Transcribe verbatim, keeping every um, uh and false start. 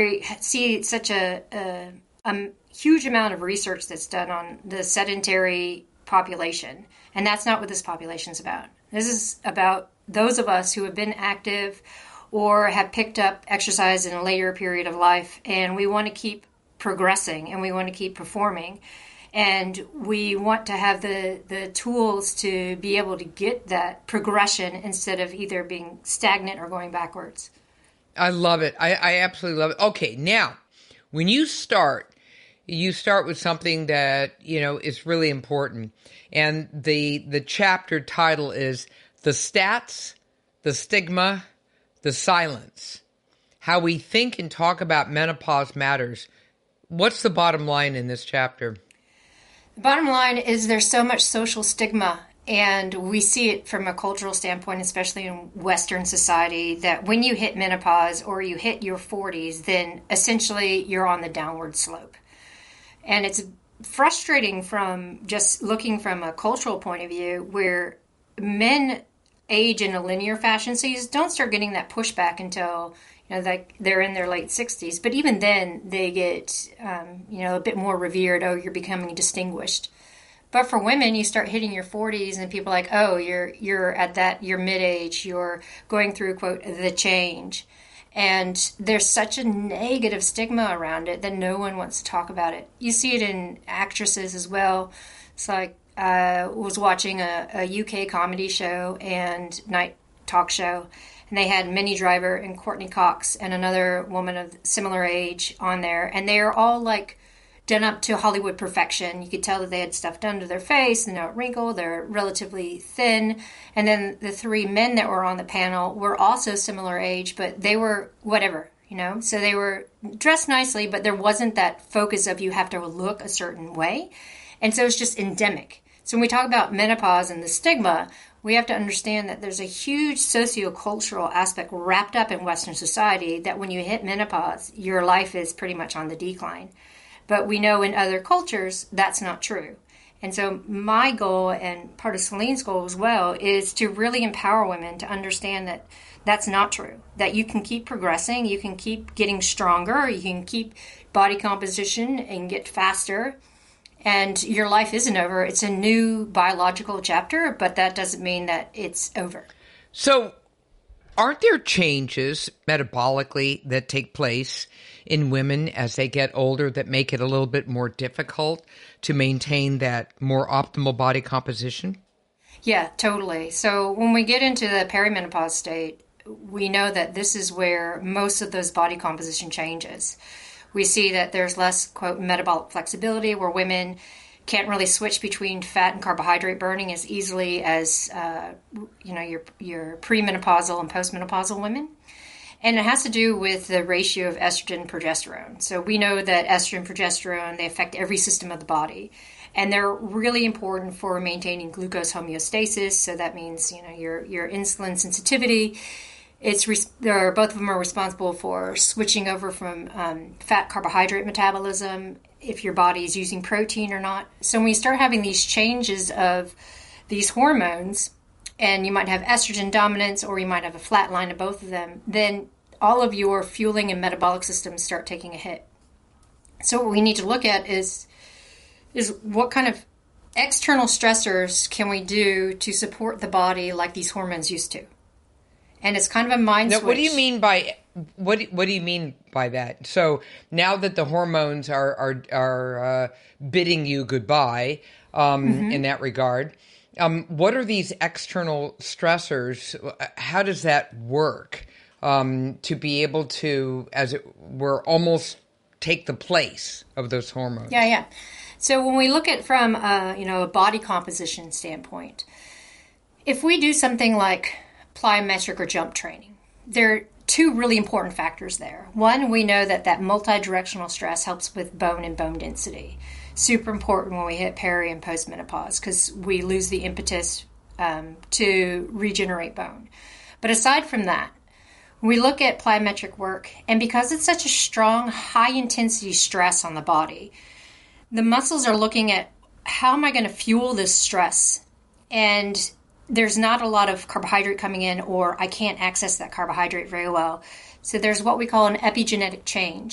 We see such a, a, a huge amount of research that's done on the sedentary population, and that's not what this population is about. This is about those of us who have been active or have picked up exercise in a later period of life, and we want to keep progressing and we want to keep performing. And we want to have the, the tools to be able to get that progression instead of either being stagnant or going backwards. I love it. I, I absolutely love it. Okay, now, when you start, you start with something that, you know, is really important. And the the chapter title is The Stats, the Stigma, the Silence. How we think and talk about menopause matters. What's the bottom line in this chapter? The bottom line is there's so much social stigma, and we see it from a cultural standpoint, especially in Western society, that when you hit menopause or you hit your forties, then essentially you're on the downward slope. And it's frustrating from just looking from a cultural point of view where men age in a linear fashion, so you don't start getting that pushback until you know, like they're in their late sixties. But even then, they get, um, you know, a bit more revered. Oh, you're becoming distinguished. But for women, you start hitting your forties, and people are like, oh, you're you're at that, you're mid-age, you're going through, quote, the change. And there's such a negative stigma around it that no one wants to talk about it. You see it in actresses as well. It's like I uh, was watching a, a U K comedy show and night talk show, and they had Minnie Driver and Courtney Cox and another woman of similar age on there, and they are all like done up to Hollywood perfection. You could tell that they had stuff done to their face, they're not wrinkled, they're relatively thin. And then the three men that were on the panel were also similar age, but they were whatever, you know. So they were dressed nicely, but there wasn't that focus of you have to look a certain way. And so it's just endemic. So when we talk about menopause and the stigma, we have to understand that there's a huge sociocultural aspect wrapped up in Western society that when you hit menopause, your life is pretty much on the decline. But we know in other cultures, that's not true. And so my goal, and part of Celine's goal as well, is to really empower women to understand that that's not true. That you can keep progressing, you can keep getting stronger, you can keep body composition and get faster. And your life isn't over. It's a new biological chapter, but that doesn't mean that it's over. So aren't there changes metabolically that take place in women as they get older that make it a little bit more difficult to maintain that more optimal body composition? Yeah, totally. So when we get into the perimenopause state, we know that this is where most of those body composition changes. We see that there's less, quote, metabolic flexibility, where women can't really switch between fat and carbohydrate burning as easily as, uh, you know, your your premenopausal and postmenopausal women. And it has to do with the ratio of estrogen and progesterone. So we know that estrogen and progesterone, they affect every system of the body. And they're really important for maintaining glucose homeostasis. So that means, you know, your, your insulin sensitivity. It's they're, both of them are responsible for switching over from um, fat carbohydrate metabolism, if your body is using protein or not. So when we start having these changes of these hormones, and you might have estrogen dominance or you might have a flat line of both of them, then all of your fueling and metabolic systems start taking a hit. So what we need to look at is, is what kind of external stressors can we do to support the body like these hormones used to? And it's kind of a mind now, switch. What do you mean by what? Do, what do you mean by that? So now that the hormones are are are uh, bidding you goodbye um, mm-hmm. in that regard, um, what are these external stressors? How does that work um, to be able to, as it were, almost take the place of those hormones? Yeah, yeah. So when we look at from uh, you know a body composition standpoint, if we do something like plyometric or jump training, there are two really important factors there. One, we know that that multi-directional stress helps with bone and bone density. Super important when we hit peri and postmenopause because we lose the impetus um, to regenerate bone. But aside from that, we look at plyometric work, and because it's such a strong, high-intensity stress on the body, the muscles are looking at how am I going to fuel this stress? And there's not a lot of carbohydrate coming in, or I can't access that carbohydrate very well. So there's what we call an epigenetic change.